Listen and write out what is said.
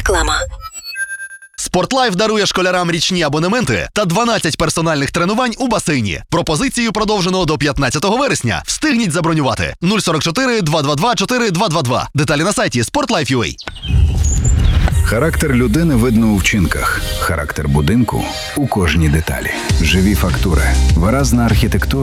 Реклама. Спортлайф дарує школярам річні абонементи та 12 персональних тренувань у басейні. Пропозицію продовжено до 15 вересня. Встигніть забронювати. 044 222 4222. Деталі на сайті Sportlife.ua. Характер людини видно у вчинках. Характер будинку – у кожній деталі. Живі фактури, виразна архітектура.